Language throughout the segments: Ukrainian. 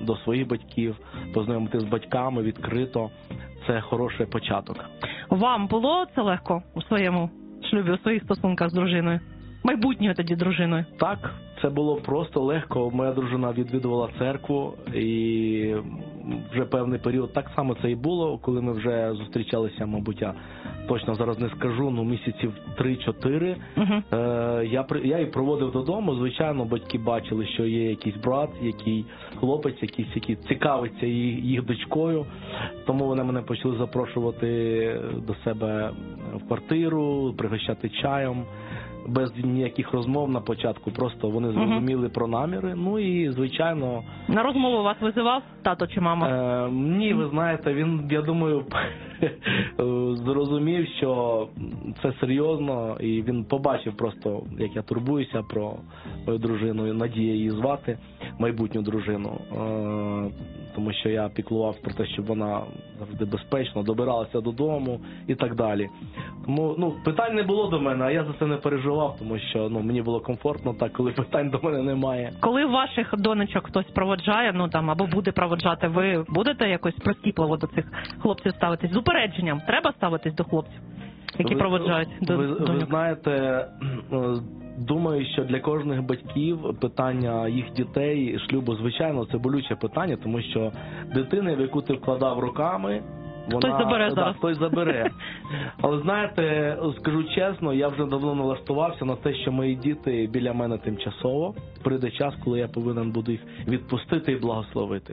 до своїх батьків, познайомити з батьками відкрито. Це хороший початок. Вам було це легко у своєму шлюбі, у своїх стосунках з дружиною? Майбутньою тоді дружиною? Так, це було просто легко. Моя дружина відвідувала церкву, і вже певний період так само це і було, коли ми вже зустрічалися, мабуть, я точно зараз не скажу, місяців 3-4. Я її проводив додому. Звичайно, батьки бачили, що є якийсь брат, який хлопець, який цікавиться їх дочкою. Тому вони мене почали запрошувати до себе в квартиру, пригощати чаєм. Без ніяких розмов на початку, просто вони зрозуміли про наміри. Ну і, звичайно... На розмову вас визивав тато чи мама? Ні, ви знаєте, він, я думаю, зрозумів, що це серйозно, і він побачив просто, як я турбуюся про мою дружину, Надія її звати, майбутню дружину. Тому що я піклувався про те, щоб вона завжди безпечно добиралася додому і так далі. Тому, питань не було до мене, а я за це не переживав, тому що, мені було комфортно так, коли питань до мене немає. Коли ваших донечок хтось проводжає, або буде проводжати, ви будете якось прискіпливо до цих хлопців ставитись? З упередженням треба ставитись до хлопців, які проводжають доньок? Ви знаєте, думаю, що для кожних батьків питання їх дітей, шлюбу, звичайно, це болюче питання, тому що дитина, в яку ти вкладав роками, хтось забере. Але знаєте, скажу чесно, я вже давно налаштувався на те, що мої діти біля мене тимчасово. Прийде час, коли я повинен буду їх відпустити і благословити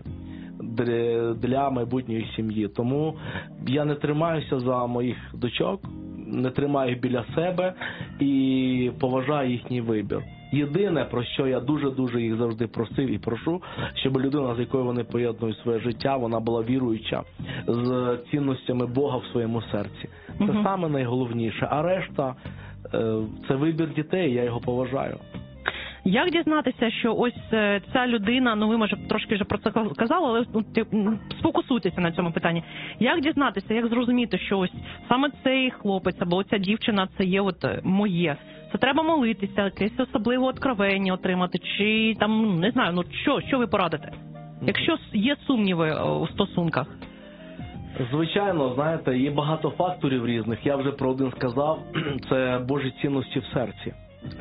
для майбутньої сім'ї. Тому я не тримаюся за моїх дочок, не тримаю їх біля себе і поважаю їхній вибір. Єдине, про що я дуже-дуже їх завжди просив і прошу, щоб людина, з якою вони поєднують своє життя, вона була віруюча, з цінностями Бога в своєму серці. Це саме найголовніше. А решта – це вибір дітей, я його поважаю. Як дізнатися, що ось ця людина, ви, може, трошки вже про це казали, але сфокусуйтеся на цьому питанні. Як дізнатися, як зрозуміти, що ось саме цей хлопець або ця дівчина – це є моє? Це треба молитися, якесь особливе откровення отримати, чи там, не знаю, що ви порадите? Якщо є сумніви у стосунках? Звичайно, знаєте, є багато факторів різних. Я вже про один сказав, це Божі цінності в серці.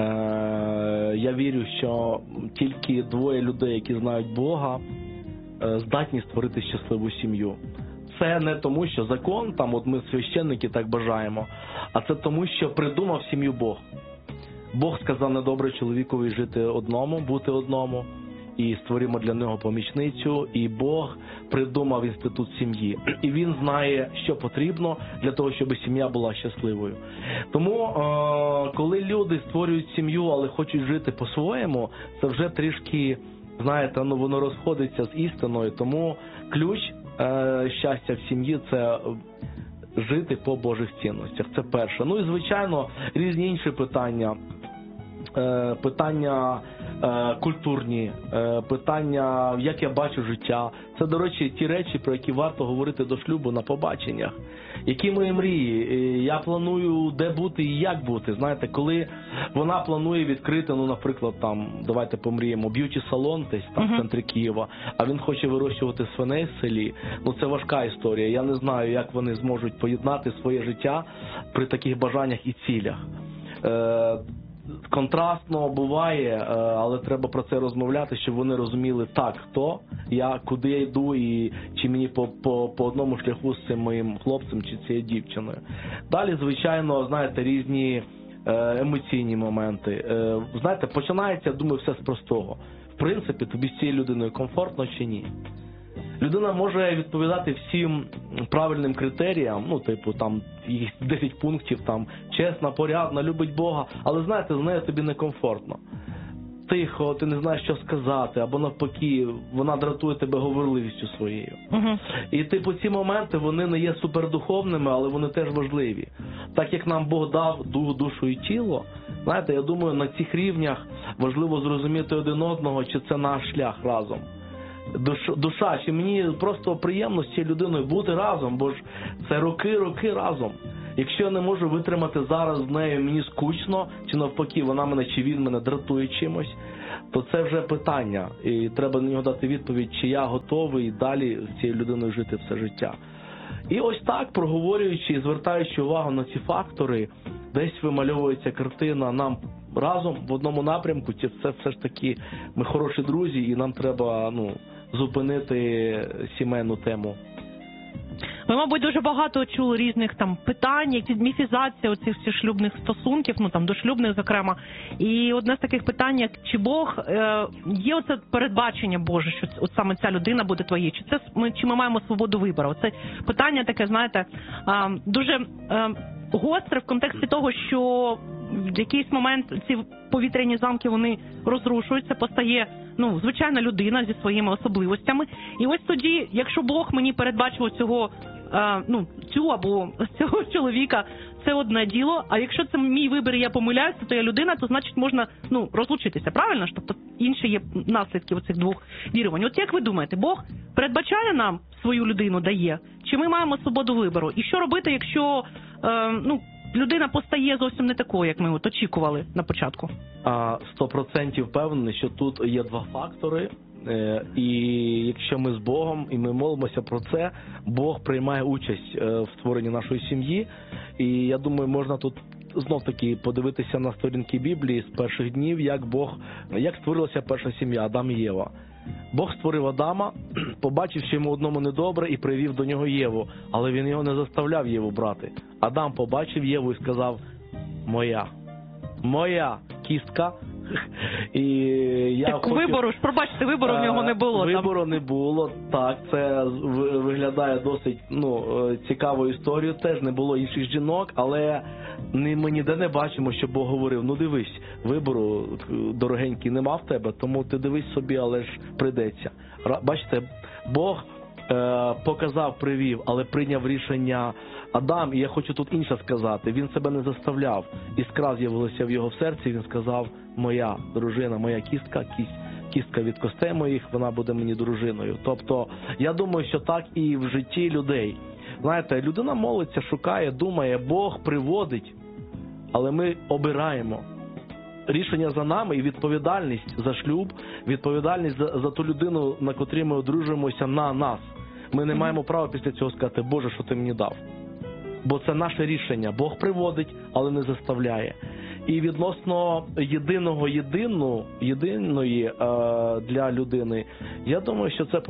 Я вірю, що тільки двоє людей, які знають Бога, здатні створити щасливу сім'ю. Це не тому, що закон, ми священники так бажаємо, а це тому, що придумав сім'ю Бог. Бог сказав недобре чоловікові жити одному, бути одному, і створимо для нього помічницю, і Бог придумав інститут сім'ї. І він знає, що потрібно для того, щоб сім'я була щасливою. Тому, коли люди створюють сім'ю, але хочуть жити по-своєму, це вже трішки, знаєте, воно розходиться з істиною. Тому ключ щастя в сім'ї – це жити по Божих цінностях. Це перше. І, звичайно, різні інші питання. Питання культурні, питання, як я бачу життя. Це, до речі, ті речі, про які варто говорити до шлюбу на побаченнях. Які мої мрії? Я планую, де бути і як бути. Знаєте, коли вона планує відкрити, наприклад, давайте помріємо, б'юті-салон десь в центрі Києва, а він хоче вирощувати свиней в селі, це важка історія. Я не знаю, як вони зможуть поєднати своє життя при таких бажаннях і цілях. Контрастно буває, але треба про це розмовляти, щоб вони розуміли, хто я, куди я йду і чи мені по одному шляху з цим моїм хлопцем чи цією дівчиною. Далі, звичайно, знаєте, різні емоційні моменти. Знаєте, починається, думаю, все з простого. В принципі, тобі з цією людиною комфортно чи ні? Людина може відповідати всім правильним критеріям, їх 10 пунктів, чесна, порядна, любить Бога, але, знаєте, з нею тобі некомфортно. Тихо, ти не знаєш, що сказати, або навпаки, вона дратує тебе говорливістю своєю. І, ці моменти, вони не є супердуховними, але вони теж важливі. Так як нам Бог дав дух, душу і тіло, знаєте, я думаю, на цих рівнях важливо зрозуміти один одного, чи це наш шлях разом. Душа, чи мені просто приємно з цією людиною бути разом, бо ж це роки разом. Якщо я не можу витримати зараз з нею, мені скучно, чи навпаки, вона мене чи він мене дратує чимось, то це вже питання. І треба на нього дати відповідь, чи я готовий далі з цією людиною жити все життя. І ось так, проговорюючи і звертаючи увагу на ці фактори, десь вимальовується картина нам разом в одному напрямку. Це все ж таки ми хороші друзі, і нам треба зупинити сімейну тему. Ви, мабуть, дуже багато чули різних там питань, як міфізація оцих всіх шлюбних стосунків, дошлюбних, зокрема. І одне з таких питань, як чи Бог, є оце передбачення Боже, що от саме ця людина буде твоєю, чи ми маємо свободу вибору? Це питання таке, знаєте, дуже гостре в контексті того, що в якийсь момент ці повітряні замки, вони розрушуються, постає звичайна людина зі своїми особливостями. І ось тоді, якщо Бог мені передбачив цього чоловіка, це одне діло, а якщо це мій вибір і я помиляюся, то я людина, то значить можна розлучитися, правильно ж? Тобто інші є наслідки оцих двох вірувань. От як ви думаєте, Бог передбачає нам свою людину, дає? Чи ми маємо свободу вибору? І що робити, якщо людина постає зовсім не такою, як ми очікували на початку? 100% впевнений, що тут є два фактори. І якщо ми з Богом, і ми молимося про це, Бог приймає участь в створенні нашої сім'ї. І я думаю, можна тут знов-таки подивитися на сторінки Біблії з перших днів, як створилася перша сім'я, Адам і Єва. Бог створив Адама, побачив, що йому одному недобре, і привів до нього Єву. Але він його не заставляв Єву брати. Адам побачив Єву і сказав: моя кістка. І я вибору в нього не було. Вибору не було, так, це виглядає досить цікавою історією, теж не було інших жінок, але ми ніде не бачимо, що Бог говорив: дивись, вибору, дорогенький, нема в тебе, тому ти дивись собі, але ж прийдеться. Бачите, Бог показав, привів, але прийняв рішення Адам, і я хочу тут інше сказати, він себе не заставляв. Іскра з'явилася в його серці, він сказав: моя дружина, моя кістка від костей моїх, вона буде мені дружиною. Тобто, я думаю, що так і в житті людей. Знаєте, людина молиться, шукає, думає, Бог приводить, але ми обираємо. Рішення за нами і відповідальність за шлюб, відповідальність за ту людину, на котрій ми одружуємося, на нас. Ми не маємо права після цього сказати: Боже, що ти мені дав? Бо це наше рішення. Бог приводить, але не заставляє. І відносно єдиної для людини, я думаю, що це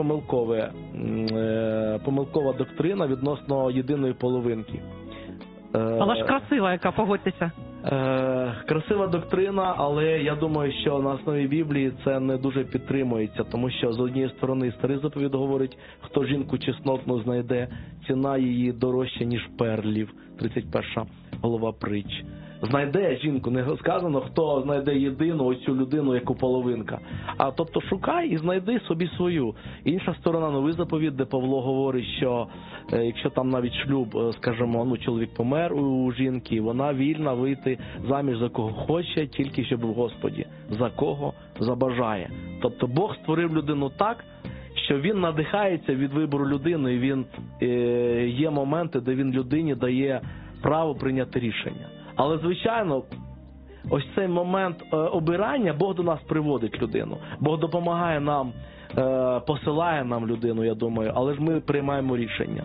помилкова доктрина відносно єдиної половинки. Але ж красива, яка, погодьтеся. Красива доктрина, але я думаю, що на основі Біблії це не дуже підтримується, тому що з однієї сторони старий заповідь говорить: хто жінку чеснотну знайде, ціна її дорожча, ніж перлів. 31 глава Притч. Знайде жінку, не сказано, хто знайде єдину оцю людину, яку половинка. А тобто шукай і знайди собі свою. Інша сторона, новий заповідь, де Павло говорить, що якщо там навіть шлюб, скажімо, чоловік помер у жінки, вона вільна вийти заміж за кого хоче, тільки щоб в Господі. За кого забажає. Тобто Бог створив людину так, що він надихається від вибору людини, і він є моменти, де він людині дає право прийняти рішення. Але, звичайно, ось цей момент обирання, Бог до нас приводить людину. Бог допомагає нам, посилає нам людину, я думаю, але ж ми приймаємо рішення.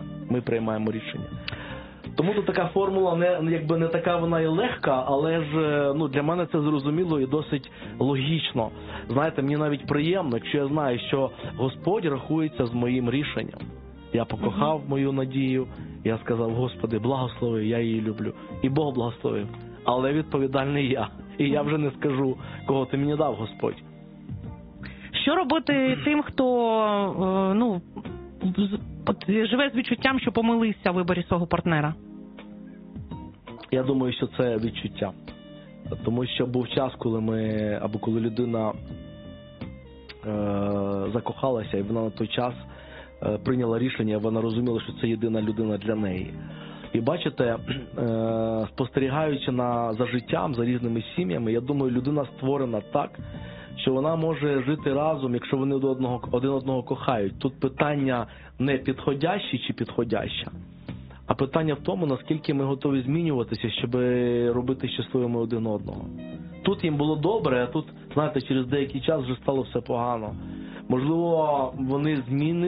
Тому тут така формула не така вона і легка, але ж для мене це зрозуміло і досить логічно. Знаєте, мені навіть приємно, якщо я знаю, що Господь рахується з моїм рішенням. Я покохав мою надію, я сказав: Господи, благослови, я її люблю. І Бог благословив. Але відповідальний я. І я вже не скажу, кого ти мені дав, Господь. Що робити тим, хто живе з відчуттям, що помилився в виборі свого партнера? Я думаю, що це відчуття. Тому що був час, коли людина закохалася, і вона на той час прийняла рішення, вона розуміла, що це єдина людина для неї. І бачите, спостерігаючи за життям, за різними сім'ями, я думаю, людина створена так, що вона може жити разом, якщо вони один одного кохають. Тут питання не підходящий чи підходяща, а питання в тому, наскільки ми готові змінюватися, щоб робити щасливими один одного. Тут їм було добре, а тут, знаєте, через деякий час вже стало все погано. Можливо, вони